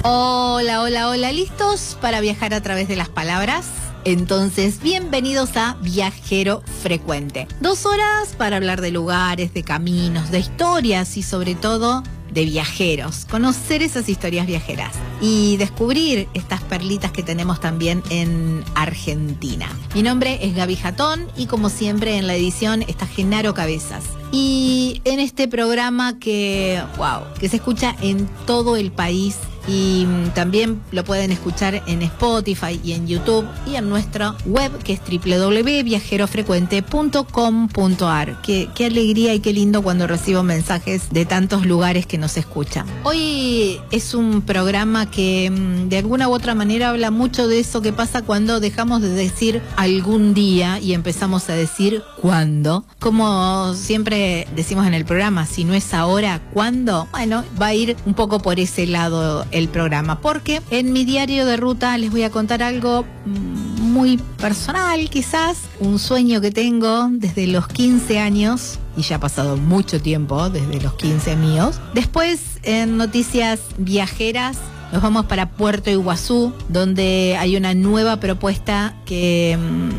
Hola, hola, hola, ¿listos para viajar a través de las palabras? Entonces, bienvenidos a Viajero Frecuente. 2 horas para hablar de lugares, de caminos, de historias y sobre todo de viajeros. Conocer esas historias viajeras y descubrir estas perlitas que tenemos también en Argentina. Mi nombre es Gaby Jatón y como siempre en la edición está Genaro Cabezas. Y en este programa que se escucha en todo el país y también lo pueden escuchar en Spotify y en YouTube y en nuestra web que es www.viajerofrecuente.com.ar. Qué alegría y qué lindo cuando recibo mensajes de tantos lugares que nos escuchan. Hoy es un programa que de alguna u otra manera habla mucho de eso que pasa cuando dejamos de decir algún día y empezamos a decir cuándo. Como siempre decimos en el programa, si no es ahora, ¿cuándo? Bueno, va a ir un poco por ese lado el programa, porque en mi diario de ruta les voy a contar algo muy personal, quizás, un sueño que tengo desde los 15 años, y ya ha pasado mucho tiempo desde los 15 míos. Después, en noticias viajeras, nos vamos para Puerto Iguazú, donde hay una nueva propuesta que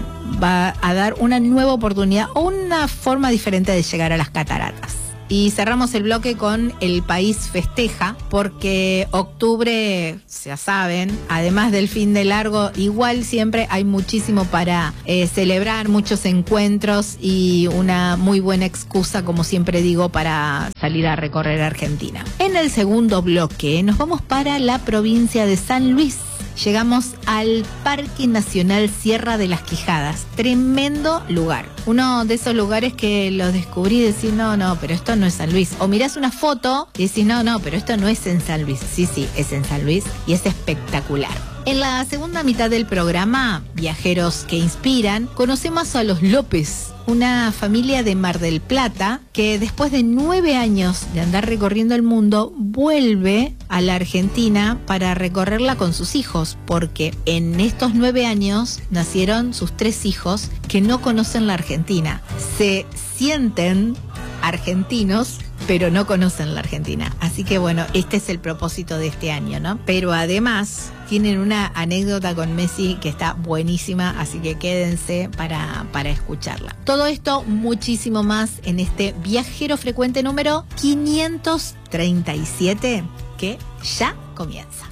va a dar una nueva oportunidad o una forma diferente de llegar a las cataratas. Y cerramos el bloque con El País Festeja, porque octubre, ya saben, además del fin de largo, igual siempre hay muchísimo para celebrar, muchos encuentros y una muy buena excusa, como siempre digo, para salir a recorrer Argentina. En el segundo bloque nos vamos para la provincia de San Luis. Llegamos al Parque Nacional Sierra de las Quijadas. Tremendo lugar. Uno de esos lugares que los descubrí y decís, no, pero esto no es San Luis. O mirás una foto y decís, no, pero esto no es en San Luis. Sí, es en San Luis y es espectacular. En la segunda mitad del programa, Viajeros que Inspiran, conocemos a los López, una familia de Mar del Plata que después de 9 años de andar recorriendo el mundo, vuelve a la Argentina para recorrerla con sus hijos, porque en estos 9 años nacieron sus 3 hijos que no conocen la Argentina. Se sienten argentinos, pero no conocen la Argentina. Así que bueno, este es el propósito de este año, ¿no? Pero además tienen una anécdota con Messi que está buenísima, así que quédense para escucharla. Todo esto, muchísimo más en este Viajero Frecuente número 537, que ya comienza.